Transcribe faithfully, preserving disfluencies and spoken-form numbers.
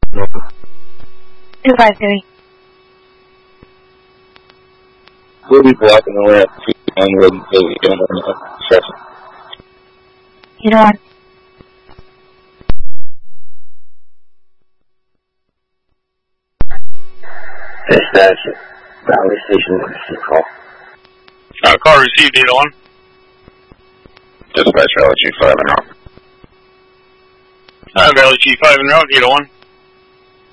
two five three. We'll be blocking the way up to one road until we get on the session. You know what? Dispatch, Valley Station, what's your call? Uh, call received, eight oh one. Dispatch, Valley G five and out. Uh, Valley G five and route, eight oh one.